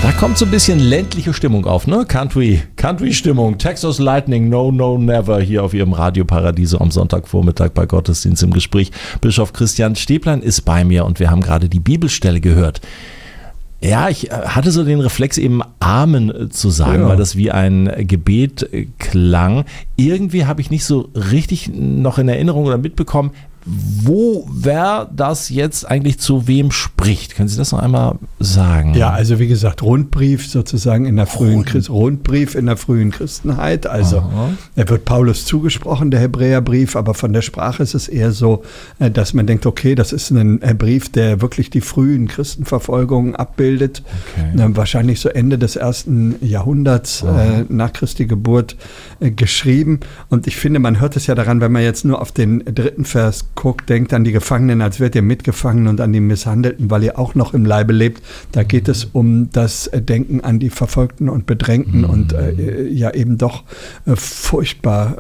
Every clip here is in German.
Da kommt so ein bisschen ländliche Stimmung auf, ne? Country-Stimmung. Texas Lightning, No, No, Never hier auf Ihrem Radioparadiso am Sonntagvormittag bei Gottesdienst im Gespräch. Bischof Christian Stäblein ist bei mir und wir haben gerade die Bibelstelle gehört. Ja, ich hatte so den Reflex eben Amen zu sagen, weil das wie ein Gebet klang. Irgendwie habe ich nicht so richtig noch in Erinnerung oder mitbekommen, wer das jetzt eigentlich zu wem spricht. Können Sie das noch einmal sagen? Ja, also wie gesagt, Rundbrief sozusagen in der frühen Christenheit. Also er wird Paulus zugesprochen, der Hebräerbrief, aber von der Sprache ist es eher so, dass man denkt, okay, das ist ein Brief, der wirklich die frühen Christenverfolgungen abbildet. Okay. Wahrscheinlich so Ende des 1. Jahrhunderts nach Christi Geburt geschrieben. Und ich finde, man hört es ja daran, wenn man jetzt nur auf den 3. Vers guckt, denkt an die Gefangenen, als wärt ihr mitgefangen und an die Misshandelten, weil ihr auch noch im Leibe lebt. Da geht es um das Denken an die Verfolgten und Bedrängten und ja eben doch furchtbar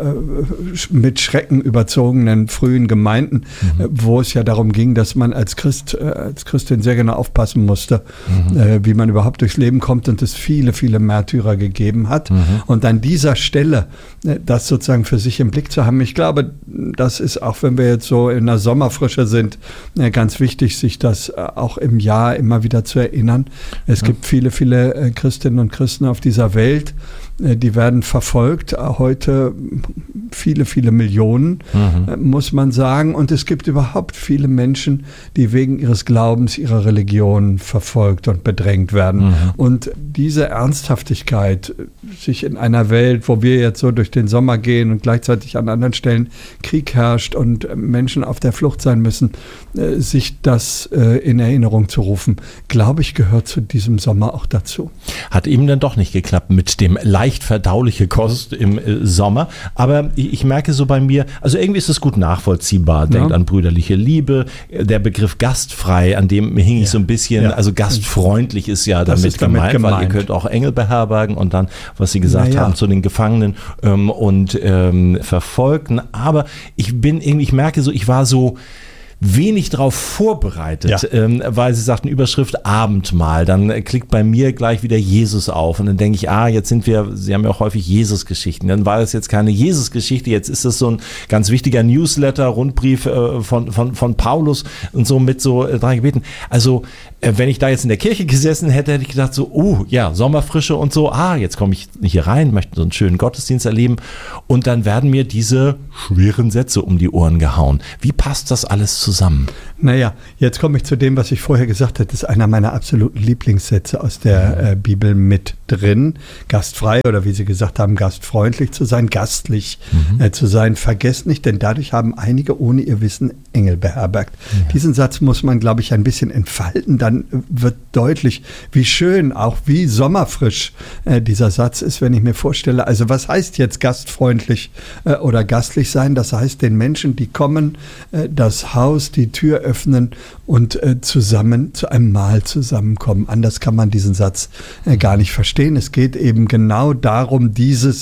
mit Schrecken überzogenen frühen Gemeinden, wo es ja darum ging, dass man als Christin sehr genau aufpassen musste, wie man überhaupt durchs Leben kommt und es viele, viele Märtyrer gegeben hat. Und an dieser Stelle das sozusagen für sich im Blick zu haben, ich glaube, das ist auch, wenn wir jetzt so in der Sommerfrische sind, ganz wichtig, sich das auch im Jahr immer wieder zu erinnern. Es gibt viele, viele Christinnen und Christen auf dieser Welt, die werden verfolgt, heute viele, viele Millionen, muss man sagen. Und es gibt überhaupt viele Menschen, die wegen ihres Glaubens, ihrer Religion verfolgt und bedrängt werden. Und diese Ernsthaftigkeit, sich in einer Welt, wo wir jetzt so durch den Sommer gehen und gleichzeitig an anderen Stellen Krieg herrscht und Menschen auf der Flucht sein müssen, sich das in Erinnerung zu rufen, glaube ich, gehört zu diesem Sommer auch dazu. Hat eben dann doch nicht geklappt mit dem leicht verdauliche Kost im Sommer, aber ich merke so bei mir, also irgendwie ist es gut nachvollziehbar, denkt an brüderliche Liebe, der Begriff gastfrei, an dem hing ich so ein bisschen, also gastfreundlich ist ja damit gemeint, weil ihr könnt auch Engel beherbergen und dann, was Sie gesagt haben, zu den Gefangenen und Verfolgten, aber ich merke so, ich war so wenig darauf vorbereitet, weil Sie sagten, Überschrift Abendmahl, dann klickt bei mir gleich wieder Jesus auf und dann denke ich, jetzt sind Sie haben ja auch häufig Jesus-Geschichten, dann war das jetzt keine Jesus-Geschichte, jetzt ist das so ein ganz wichtiger Newsletter, Rundbrief von Paulus und so mit so 3 Gebeten. Also wenn ich da jetzt in der Kirche gesessen hätte, hätte ich gedacht so, Sommerfrische und so, jetzt komme ich hier rein, möchte so einen schönen Gottesdienst erleben und dann werden mir diese schweren Sätze um die Ohren gehauen. Wie passt das alles zusammen? Naja, jetzt komme ich zu dem, was ich vorher gesagt habe. Das ist einer meiner absoluten Lieblingssätze aus der Bibel mit drin. Gastfrei oder wie Sie gesagt haben, gastfreundlich zu sein, gastlich zu sein. Vergesst nicht, denn dadurch haben einige ohne ihr Wissen Engel beherbergt. Ja. Diesen Satz muss man, glaube ich, ein bisschen entfalten. Dann wird deutlich, wie schön, auch wie sommerfrisch dieser Satz ist, wenn ich mir vorstelle, also was heißt jetzt gastfreundlich oder gastlich sein? Das heißt, den Menschen, die kommen, das Haus, die Tür öffnen und zusammen zu einem Mahl zusammenkommen. Anders kann man diesen Satz gar nicht verstehen. Es geht eben genau darum,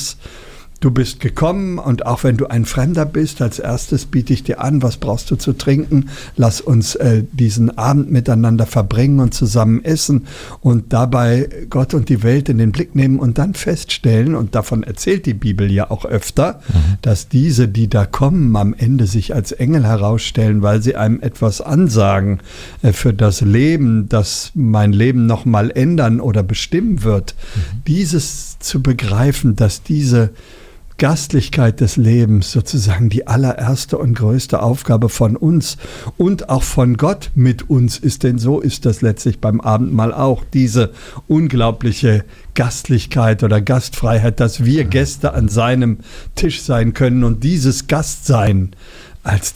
du bist gekommen und auch wenn du ein Fremder bist, als erstes biete ich dir an, was brauchst du zu trinken? Lass uns diesen Abend miteinander verbringen und zusammen essen und dabei Gott und die Welt in den Blick nehmen und dann feststellen, und davon erzählt die Bibel ja auch öfter, dass diese, die da kommen, am Ende sich als Engel herausstellen, weil sie einem etwas ansagen für das Leben, das mein Leben nochmal ändern oder bestimmen wird. Dieses zu begreifen, dass diese Gastlichkeit des Lebens sozusagen die allererste und größte Aufgabe von uns und auch von Gott mit uns ist, denn so ist das letztlich beim Abendmahl auch, diese unglaubliche Gastlichkeit oder Gastfreiheit, dass wir Gäste an seinem Tisch sein können und dieses Gastsein als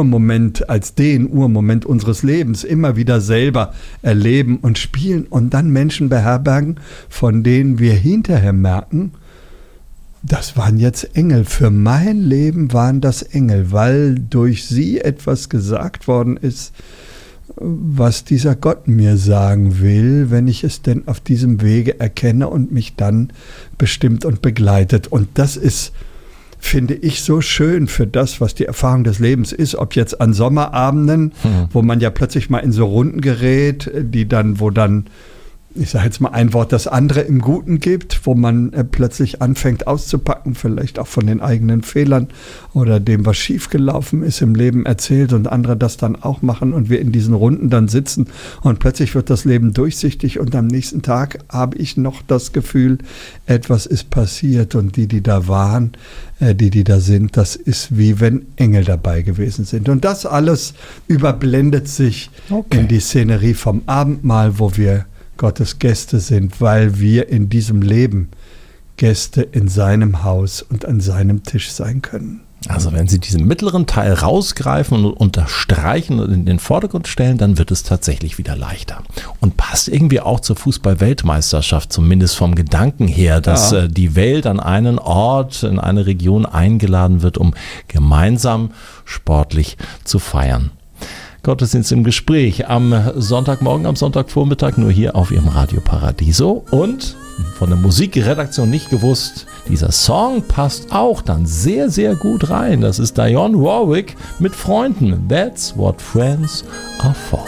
den Urmoment unseres Lebens immer wieder selber erleben und spielen und dann Menschen beherbergen, von denen wir hinterher merken, das waren jetzt Engel. Für mein Leben waren das Engel, weil durch sie etwas gesagt worden ist, was dieser Gott mir sagen will, wenn ich es denn auf diesem Wege erkenne und mich dann bestimmt und begleitet. Und das ist, finde ich, so schön für das, was die Erfahrung des Lebens ist, ob jetzt an Sommerabenden, wo man ja plötzlich mal in so Runden gerät, wo dann ich sage jetzt mal ein Wort, das andere im Guten gibt, wo man plötzlich anfängt auszupacken, vielleicht auch von den eigenen Fehlern oder dem, was schiefgelaufen ist im Leben erzählt und andere das dann auch machen und wir in diesen Runden dann sitzen und plötzlich wird das Leben durchsichtig und am nächsten Tag habe ich noch das Gefühl, etwas ist passiert und die da waren, die da sind, das ist wie wenn Engel dabei gewesen sind. Und das alles überblendet sich in die Szenerie vom Abendmahl, wo wir Gottes Gäste sind, weil wir in diesem Leben Gäste in seinem Haus und an seinem Tisch sein können. Also wenn Sie diesen mittleren Teil rausgreifen und unterstreichen und in den Vordergrund stellen, dann wird es tatsächlich wieder leichter. Und passt irgendwie auch zur Fußball-Weltmeisterschaft, zumindest vom Gedanken her, dass die Welt an einen Ort, in eine Region eingeladen wird, um gemeinsam sportlich zu feiern. Gottesdienst im Gespräch am Sonntagmorgen, am Sonntagvormittag, nur hier auf Ihrem Radio Paradiso. Und von der Musikredaktion nicht gewusst, dieser Song passt auch dann sehr, sehr gut rein. Das ist Dionne Warwick mit Freunden. That's what friends are for.